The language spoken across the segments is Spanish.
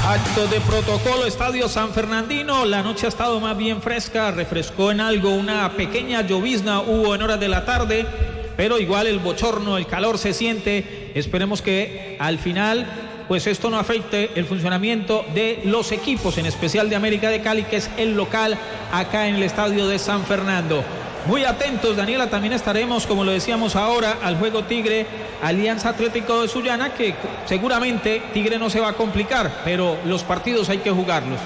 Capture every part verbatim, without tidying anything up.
Acto de protocolo, Estadio San Fernandino. La noche ha estado más bien fresca, refrescó en algo, una pequeña llovizna hubo en horas de la tarde, pero igual el bochorno, el calor se siente. Esperemos que al final pues esto no afecte el funcionamiento de los equipos, en especial de América de Cali, que es el local acá en el Estadio de San Fernando. Muy atentos, Daniela, también estaremos, como lo decíamos ahora, al juego Tigre Alianza Atlético de Sullana, que seguramente Tigre no se va a complicar, pero los partidos hay que jugarlos.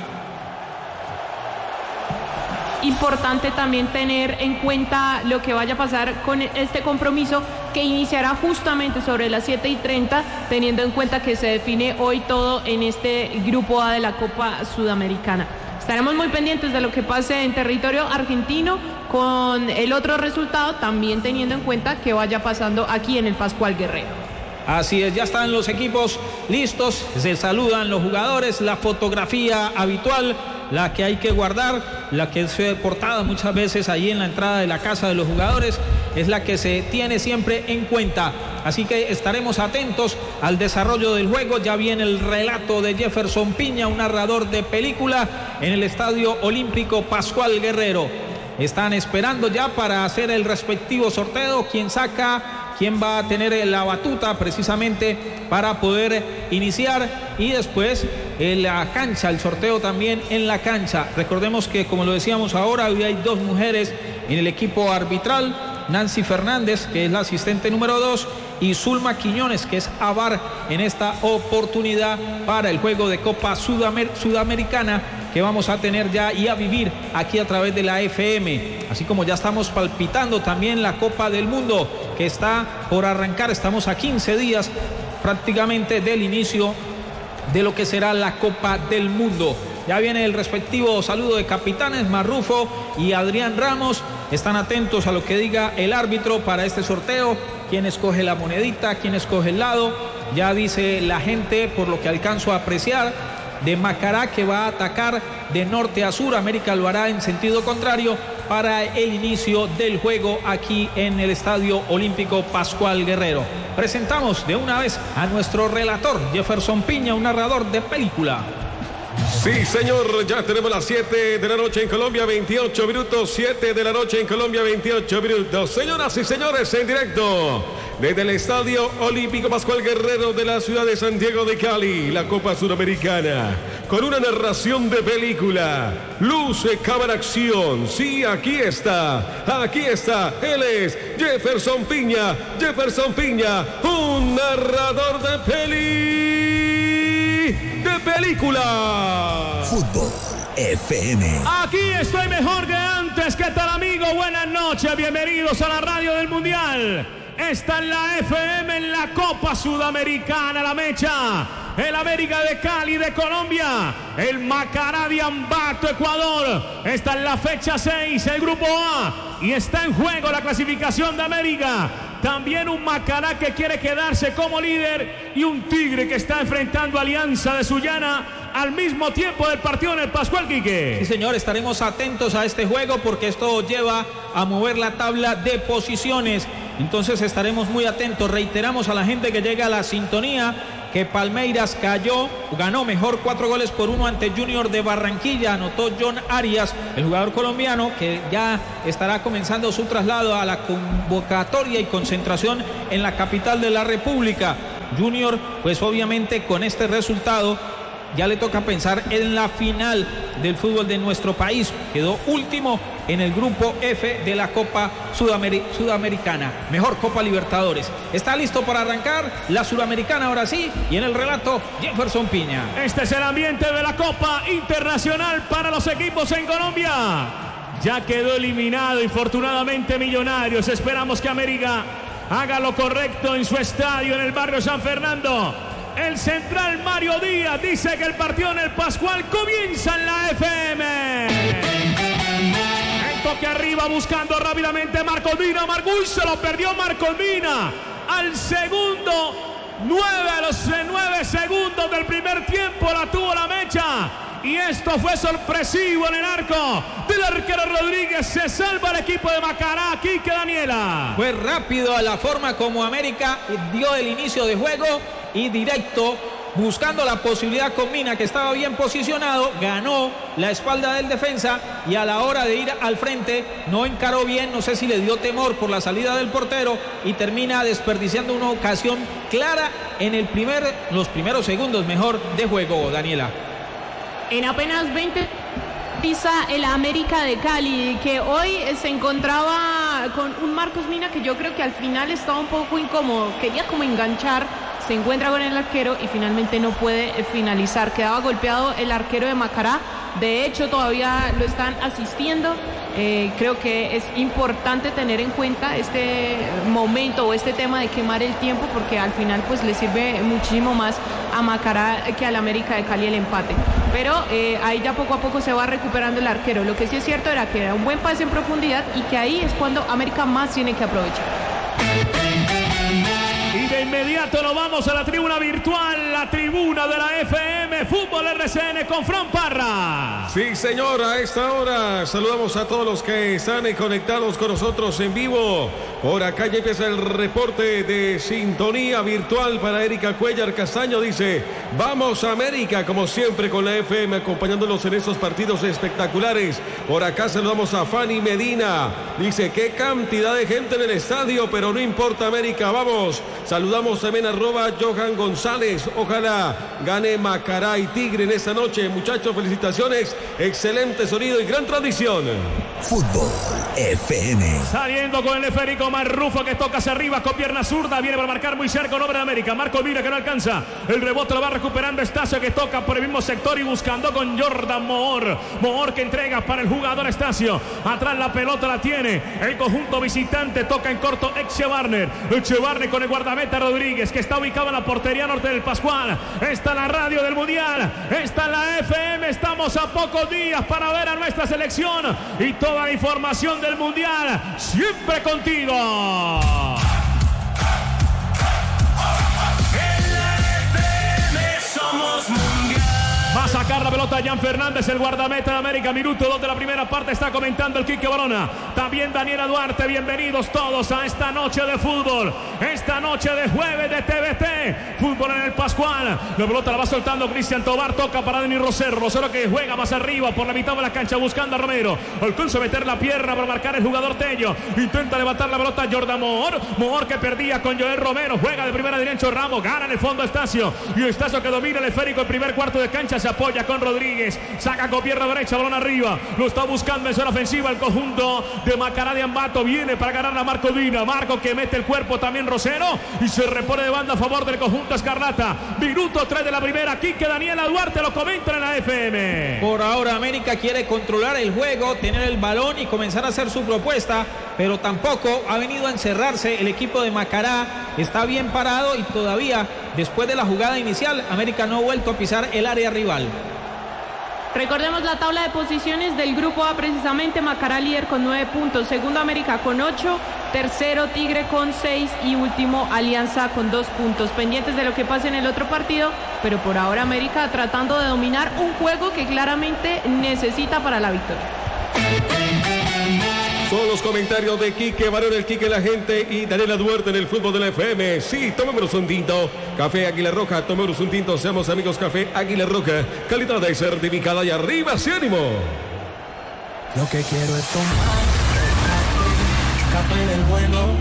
Importante también tener en cuenta lo que vaya a pasar con este compromiso, que iniciará justamente sobre las siete y treinta, teniendo en cuenta que se define hoy todo en este grupo A de la Copa Sudamericana. Estaremos muy pendientes de lo que pase en territorio argentino con el otro resultado, también teniendo en cuenta que vaya pasando aquí en el Pascual Guerrero. Así es, ya están los equipos listos, se saludan los jugadores, la fotografía habitual, la que hay que guardar, la que es portada muchas veces ahí en la entrada de la casa de los jugadores, es la que se tiene siempre en cuenta. Así que estaremos atentos al desarrollo del juego. Ya viene el relato de Jefferson Piña, un narrador de película, en el Estadio Olímpico Pascual Guerrero. Están esperando ya para hacer el respectivo sorteo, quién saca, quién va a tener la batuta precisamente para poder iniciar, y después en la cancha, el sorteo también en la cancha. Recordemos que, como lo decíamos ahora, hoy hay dos mujeres en el equipo arbitral, Nancy Fernández, que es la asistente número dos, y Zulma Quiñones, que es A V A R en esta oportunidad para el juego de Copa Sudamer- Sudamericana que vamos a tener ya y a vivir aquí a través de la F M, así como ya estamos palpitando también la Copa del Mundo, que está por arrancar. Estamos a quince días prácticamente del inicio de lo que será la Copa del Mundo. Ya viene el respectivo saludo de capitanes, Marrufo y Adrián Ramos. Están atentos a lo que diga el árbitro para este sorteo, quién escoge la monedita, quién escoge el lado. Ya dice la gente, por lo que alcanzo a apreciar, de Macará, que va a atacar de norte a sur. América lo hará en sentido contrario para el inicio del juego aquí en el Estadio Olímpico Pascual Guerrero. Presentamos de una vez a nuestro relator, Jefferson Piña, un narrador de película. Sí, señor, ya tenemos las siete de la noche en Colombia, veintiocho minutos, siete de la noche en Colombia, veintiocho minutos. Señoras y señores, en directo desde el Estadio Olímpico Pascual Guerrero de la ciudad de Santiago de Cali, la Copa Sudamericana, con una narración de película, luce, cámara, acción. Sí, aquí está, aquí está, él es Jefferson Piña, Jefferson Piña, un narrador de peli, de película. Fútbol F M. Aquí estoy mejor que antes. ¿Qué tal, amigo? Buenas noches, bienvenidos a la radio del Mundial. Está en la F M, en la Copa Sudamericana, la mecha. El América de Cali de Colombia, el Macará de Ambato, Ecuador. Está en la fecha seis, el grupo A, y está en juego la clasificación de América. También un Macará que quiere quedarse como líder, y un Tigre que está enfrentando a Alianza de Sullana al mismo tiempo del partido en el Pascual, Quique. Sí, señor, estaremos atentos a este juego porque esto lleva a mover la tabla de posiciones. Entonces estaremos muy atentos. Reiteramos a la gente que llega a la sintonía que Palmeiras cayó, ganó mejor cuatro goles por uno ante Junior de Barranquilla. Anotó John Arias, el jugador colombiano, que ya estará comenzando su traslado a la convocatoria y concentración en la capital de la República. Junior, pues obviamente con este resultado ya le toca pensar en la final del fútbol de nuestro país. Quedó último en el grupo F de la Copa Sudamer- Sudamericana. Mejor Copa Libertadores. Está listo para arrancar la Sudamericana ahora sí, y en el relato Jefferson Piña. Este es el ambiente de la Copa Internacional para los equipos en Colombia. Ya quedó eliminado, infortunadamente, Millonarios. Esperamos que América haga lo correcto en su estadio en el barrio San Fernando. El central Mario Díaz dice que el partido en el Pascual comienza en la F M. El toque arriba buscando rápidamente Marcos Mina. Marcos se lo perdió Marcos Mina. Al segundo, nueve a los nueve segundos del primer tiempo la tuvo la mecha. Y esto fue sorpresivo en el arco del arquero Rodríguez. Se salva el equipo de Macará. Quique Daniela. Fue rápido a la forma como América dio el inicio de juego y directo buscando la posibilidad con Mina, que estaba bien posicionado, ganó la espalda del defensa y a la hora de ir al frente no encaró bien, no sé si le dio temor por la salida del portero y termina desperdiciando una ocasión clara en el primer, los primeros segundos mejor de juego, Daniela. En apenas veinte pisa el América de Cali, que hoy se encontraba con un Marcos Mina que yo creo que al final estaba un poco incómodo, quería como enganchar, se encuentra con el arquero y finalmente no puede finalizar. Quedaba golpeado el arquero de Macará, de hecho todavía lo están asistiendo. Eh, creo que es importante tener en cuenta este momento o este tema de quemar el tiempo, porque al final pues le sirve muchísimo más a Macará que al América de Cali el empate. Pero eh, ahí ya poco a poco se va recuperando el arquero. Lo que sí es cierto era que era un buen pase en profundidad y que ahí es cuando América más tiene que aprovechar. Y de inmediato nos vamos a la tribuna virtual, la tribuna de la F M Fútbol R C N con Fran Parra. Sí, señor, a esta hora saludamos a todos los que están conectados con nosotros en vivo. Por acá ya empieza el reporte de sintonía virtual para Erika Cuellar Castaño. Dice, vamos a América, como siempre con la F M, acompañándolos en estos partidos espectaculares. Por acá saludamos a Fanny Medina. Dice, qué cantidad de gente en el estadio, pero no importa, América, vamos. Saludamos también a arroba Johan González. Ojalá gane Macará y Tigre en esta noche. Muchachos, felicitaciones. Excelente sonido y gran tradición. Fútbol F M. Saliendo con el esférico Marrufo, que toca hacia arriba con pierna zurda. Viene para marcar muy cerca el hombre de América. Marco Mina, que no alcanza. El rebote lo va recuperando Estacio, que toca por el mismo sector y buscando con Jordan Moore. Moore que entrega para el jugador Estacio. Atrás la pelota la tiene el conjunto visitante. Toca en corto Echevarner. Echevarner con el guardameta Rodríguez, que está ubicado en la portería norte del Pascual. Está la radio del Mundial. Está la F M. Estamos a pocos días para ver a nuestra selección y toda la información del Mundial siempre contigo. En la F M somos mundial. Va a sacar la pelota Jan Fernández, el guardameta de América. Minuto dos de la primera parte, está comentando el Quique Barona. También Daniela Duarte. Bienvenidos todos a esta noche de fútbol, esta noche de jueves de T V T. Fútbol en el Pascual. La pelota la va soltando Cristian Tobar. Toca para Denis Rosero. Rosero que juega más arriba por la mitad de la cancha buscando a Romero. Alcanza a meter la pierna para marcar el jugador Tello. Intenta levantar la pelota Jordan Moore. Moore que perdía con Joel Romero. Juega de primera derecha Ramos. Gana en el fondo Estacio. Y Estacio que domina el esférico el primer cuarto de cancha. Se apoya con Rodríguez. Saca con pierna derecha. Balón arriba. Lo está buscando en zona ofensiva el conjunto de Macará de Ambato. Viene para ganar a Marco Dina. Marco que mete el cuerpo también Rosero. Y se repone de banda a favor del conjunto Escarlata. Minuto tres de la primera. Quique Daniela Duarte lo comenta en la F M. Por ahora América quiere controlar el juego, tener el balón y comenzar a hacer su propuesta, pero tampoco ha venido a encerrarse el equipo de Macará. Está bien parado y todavía después de la jugada inicial América no ha vuelto a pisar el área rival. Recordemos la tabla de posiciones del grupo A, precisamente Macará líder con nueve puntos, segundo América con ocho, tercero Tigre con seis y último Alianza con dos puntos. Pendientes de lo que pase en el otro partido, pero por ahora América tratando de dominar un juego que claramente necesita para la victoria. Son los comentarios de Quique Barón, el Quique la gente y Daniela Duarte en el fútbol de la F M. Sí, tomémonos un tinto. Café Águila Roja, tomémonos un tinto. Seamos amigos, Café Águila Roja. Calidad de certificada y arriba, sí, ánimo. Lo que quiero es tomar café del bueno.